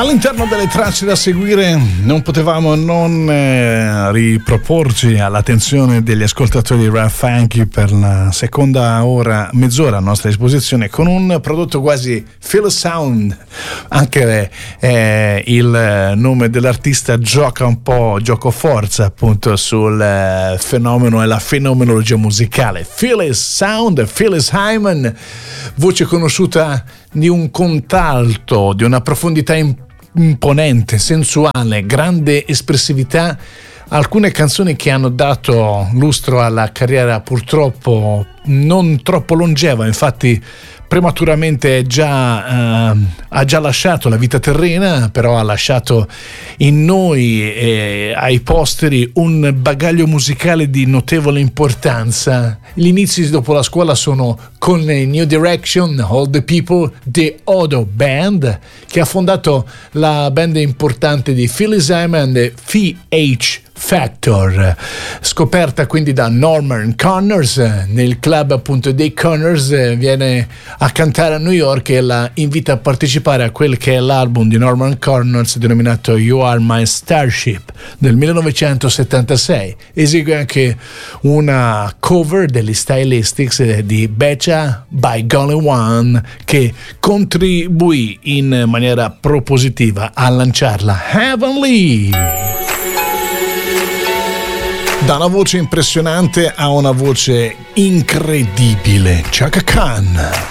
All'interno delle tracce da seguire non potevamo non riproporci all'attenzione degli ascoltatori di Rap Funky per la seconda ora, mezz'ora a nostra disposizione, con un prodotto quasi Feel Sound. Anche il nome dell'artista gioca un po', giocoforza appunto sul fenomeno e la fenomenologia musicale. Phyllis Sound, Phyllis Hyman, voce conosciuta di un contralto, di una profondità imponente, sensuale, grande espressività. Alcune canzoni che hanno dato lustro alla carriera purtroppo non troppo longeva, infatti prematuramente ha già lasciato la vita terrena, però ha lasciato in noi e ai posteri un bagaglio musicale di notevole importanza. Gli inizi dopo la scuola sono con New Direction, All the People, The Odo Band, che ha fondato la band importante di Phyllis Hyman e FH Factor, scoperta quindi da Norman Connors nel club appunto dei Connors. Viene a cantare a New York e la invita a partecipare a quel che è l'album di Norman Connors denominato You Are My Starship del 1976. Esegue anche una cover degli Stylistics di Betcha by Golly One, che contribuì in maniera propositiva a lanciarla. Heavenly, da una voce impressionante a una voce incredibile, Chaka Khan.